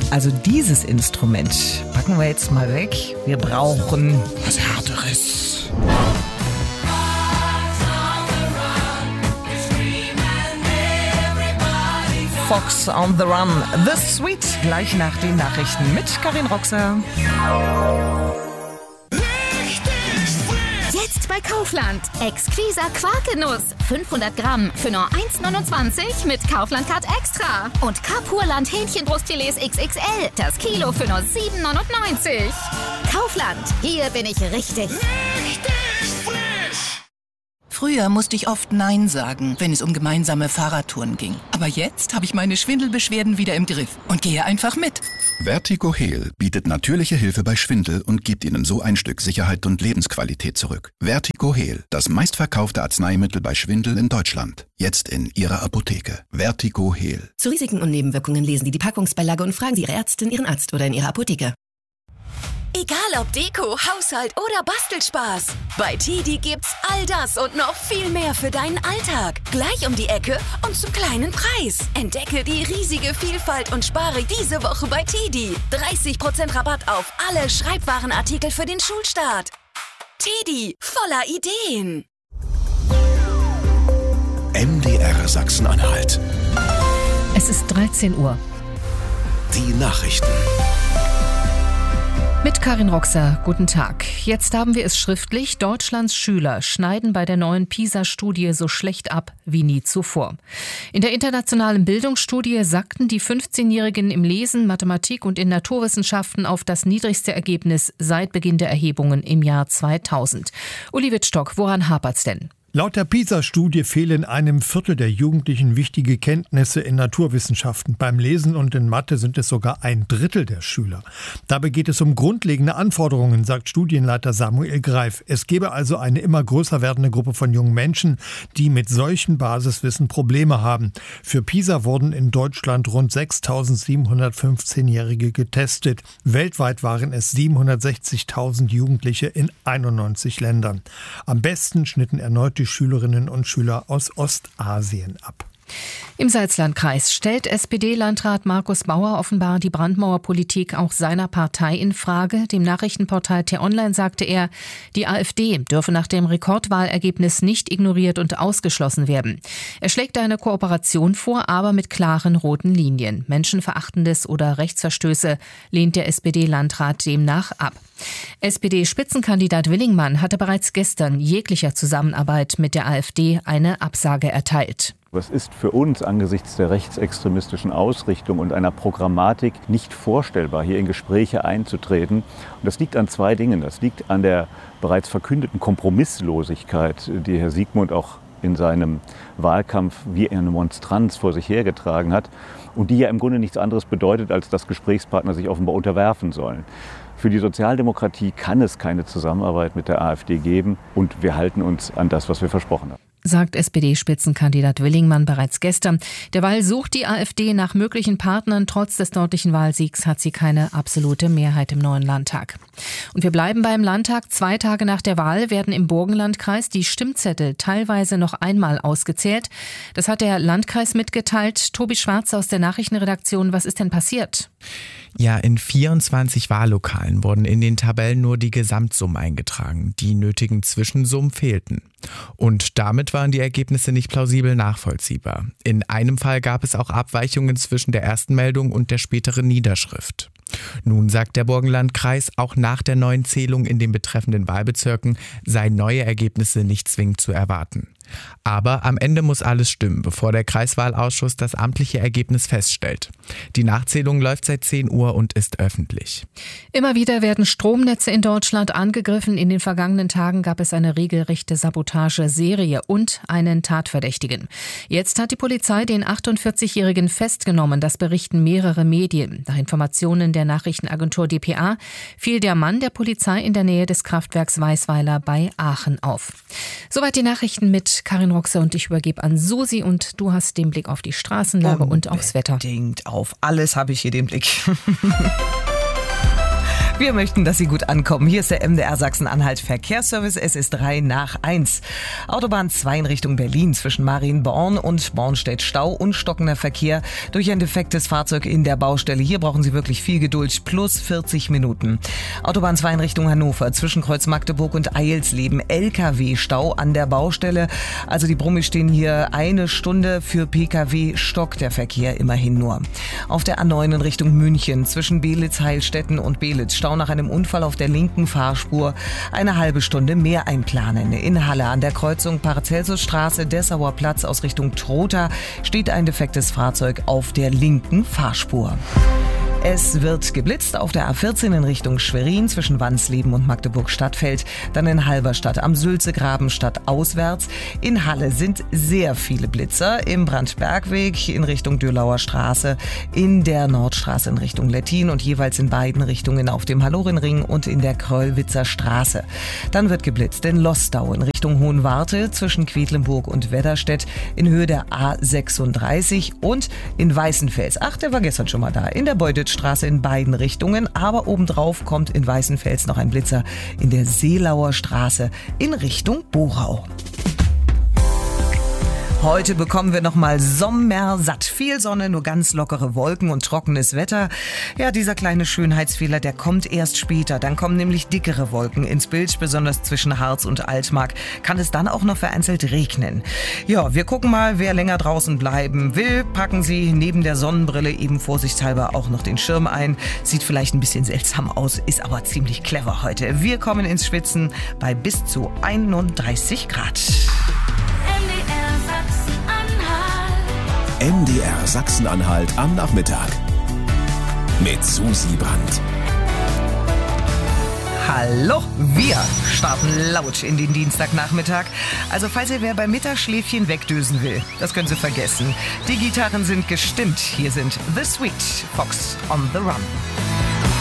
Also dieses Instrument packen wir jetzt mal weg. Wir brauchen was Härteres. Fox on the Run, The Sweet, gleich nach den Nachrichten mit Karin Roxer. Jetzt bei Kaufland. Exquisa Quarkenuss. 500 Gramm für nur 1,29 mit Kaufland-Card Extra. Und Kapurland Hähnchenbrustfilets XXL. Das Kilo für nur 7,99. Kaufland. Hier bin ich richtig. Früher musste ich oft Nein sagen, wenn es um gemeinsame Fahrradtouren ging. Aber jetzt habe ich meine Schwindelbeschwerden wieder im Griff und gehe einfach mit. Vertigo Heal bietet natürliche Hilfe bei Schwindel und gibt Ihnen so ein Stück Sicherheit und Lebensqualität zurück. Vertigo Heal, das meistverkaufte Arzneimittel bei Schwindel in Deutschland. Jetzt in Ihrer Apotheke. Vertigo Heal. Zu Risiken und Nebenwirkungen lesen Sie die Packungsbeilage und fragen Sie Ihre Ärztin, Ihren Arzt oder in Ihrer Apotheke. Egal ob Deko, Haushalt oder Bastelspaß. Bei TEDi gibt's all das und noch viel mehr für deinen Alltag. Gleich um die Ecke und zum kleinen Preis. Entdecke die riesige Vielfalt und spare diese Woche bei TEDi. 30% Rabatt auf alle Schreibwarenartikel für den Schulstart. TEDi, voller Ideen. MDR Sachsen-Anhalt. Es ist 13 Uhr. Die Nachrichten. Mit Karin Roxer, guten Tag. Jetzt haben wir es schriftlich. Deutschlands Schüler schneiden bei der neuen PISA-Studie so schlecht ab wie nie zuvor. In der internationalen Bildungsstudie sackten die 15-Jährigen im Lesen, Mathematik und in Naturwissenschaften auf das niedrigste Ergebnis seit Beginn der Erhebungen im Jahr 2000. Uli Wittstock, woran hapert's denn? Laut der PISA-Studie fehlen einem Viertel der Jugendlichen wichtige Kenntnisse in Naturwissenschaften. Beim Lesen und in Mathe sind es sogar ein Drittel der Schüler. Dabei geht es um grundlegende Anforderungen, sagt Studienleiter Samuel Greif. Es gebe also eine immer größer werdende Gruppe von jungen Menschen, die mit solchen Basiswissen Probleme haben. Für PISA wurden in Deutschland rund 6.715-Jährige getestet. Weltweit waren es 760.000 Jugendliche in 91 Ländern. Am besten schnitten erneut die Schülerinnen und Schüler aus Ostasien ab. Im Salzlandkreis stellt SPD-Landrat Markus Bauer offenbar die Brandmauerpolitik auch seiner Partei in Frage. Dem Nachrichtenportal T-Online sagte er, die AfD dürfe nach dem Rekordwahlergebnis nicht ignoriert und ausgeschlossen werden. Er schlägt eine Kooperation vor, aber mit klaren roten Linien. Menschenverachtendes oder Rechtsverstöße lehnt der SPD-Landrat demnach ab. SPD-Spitzenkandidat Willingmann hatte bereits gestern jeglicher Zusammenarbeit mit der AfD eine Absage erteilt. Es ist für uns angesichts der rechtsextremistischen Ausrichtung und einer Programmatik nicht vorstellbar, hier in Gespräche einzutreten. Und das liegt an zwei Dingen. Das liegt an der bereits verkündeten Kompromisslosigkeit, die Herr Siegmund auch in seinem Wahlkampf wie eine Monstranz vor sich hergetragen hat und die ja im Grunde nichts anderes bedeutet, als dass Gesprächspartner sich offenbar unterwerfen sollen. Für die Sozialdemokratie kann es keine Zusammenarbeit mit der AfD geben und wir halten uns an das, was wir versprochen haben. Sagt SPD-Spitzenkandidat Willingmann bereits gestern. Derweil sucht die AfD nach möglichen Partnern. Trotz des deutlichen Wahlsiegs hat sie keine absolute Mehrheit im neuen Landtag. Und wir bleiben beim Landtag. 2 Tage nach der Wahl werden im Burgenlandkreis die Stimmzettel teilweise noch einmal ausgezählt. Das hat der Landkreis mitgeteilt. Tobi Schwarz aus der Nachrichtenredaktion. Was ist denn passiert? Ja, in 24 Wahllokalen wurden in den Tabellen nur die Gesamtsummen eingetragen. Die nötigen Zwischensummen fehlten. Und damit waren die Ergebnisse nicht plausibel nachvollziehbar. In einem Fall gab es auch Abweichungen zwischen der ersten Meldung und der späteren Niederschrift. Nun sagt der Burgenlandkreis, auch nach der neuen Zählung in den betreffenden Wahlbezirken seien neue Ergebnisse nicht zwingend zu erwarten. Aber am Ende muss alles stimmen, bevor der Kreiswahlausschuss das amtliche Ergebnis feststellt. Die Nachzählung läuft seit 10 Uhr und ist öffentlich. Immer wieder werden Stromnetze in Deutschland angegriffen. In den vergangenen Tagen gab es eine regelrechte Sabotageserie und einen Tatverdächtigen. Jetzt hat die Polizei den 48-Jährigen festgenommen. Das berichten mehrere Medien. Nach Informationen der Nachrichtenagentur dpa fiel der Mann der Polizei in der Nähe des Kraftwerks Weißweiler bei Aachen auf. Soweit die Nachrichten mit Karin Roxer und ich übergebe an Susi und du hast den Blick auf die Straßenlage und aufs Wetter. Unbedingt, auf alles habe ich hier den Blick. Wir möchten, dass Sie gut ankommen. Hier ist der MDR Sachsen-Anhalt Verkehrsservice. Es ist 1:03. Autobahn 2 in Richtung Berlin zwischen Marienborn und Bornstedt Stau und stockender Verkehr durch ein defektes Fahrzeug in der Baustelle. Hier brauchen Sie wirklich viel Geduld, plus 40 Minuten. Autobahn 2 in Richtung Hannover zwischen Kreuz Magdeburg und Eilsleben. LKW-Stau an der Baustelle. Also die Brummis stehen hier 1 Stunde, für PKW stockt der Verkehr immerhin nur. Auf der A9 in Richtung München zwischen Belitz, Heilstätten und Belitz. Stau nach einem Unfall auf der linken Fahrspur. 1/2 Stunde mehr einplanen. In Halle an der Kreuzung Paracelsusstraße, Dessauer Platz aus Richtung Trotha steht ein defektes Fahrzeug auf der linken Fahrspur. Es wird geblitzt auf der A14 in Richtung Schwerin zwischen Wansleben und Magdeburg-Stadtfeld, dann in Halberstadt am Sülzegraben stadtauswärts. In Halle sind sehr viele Blitzer, im Brandbergweg in Richtung Dürlauer Straße, in der Nordstraße in Richtung Lettin und jeweils in beiden Richtungen auf dem Hallorenring und in der Kröllwitzer Straße. Dann wird geblitzt in Lostau in Richtung Hohenwarte zwischen Quedlinburg und Wedderstedt in Höhe der A36 und in Weißenfels. Ach, der war gestern schon mal da, in der Beutitz Straße in beiden Richtungen, aber obendrauf kommt in Weißenfels noch ein Blitzer in der Seelauer Straße in Richtung Borau. Heute bekommen wir nochmal sommersatt. Viel Sonne, nur ganz lockere Wolken und trockenes Wetter. Ja, dieser kleine Schönheitsfehler, der kommt erst später. Dann kommen nämlich dickere Wolken ins Bild, besonders zwischen Harz und Altmark. Kann es dann auch noch vereinzelt regnen. Ja, wir gucken mal, wer länger draußen bleiben will. Packen Sie neben der Sonnenbrille eben vorsichtshalber auch noch den Schirm ein. Sieht vielleicht ein bisschen seltsam aus, ist aber ziemlich clever heute. Wir kommen ins Schwitzen bei bis zu 31 Grad. MDR Sachsen-Anhalt am Nachmittag mit Susi Brandt. Hallo, wir starten laut in den Dienstagnachmittag. Also falls ihr wer beim Mittagsschläfchen wegdösen will, das können Sie vergessen. Die Gitarren sind gestimmt. Hier sind The Sweet Fox on the Run.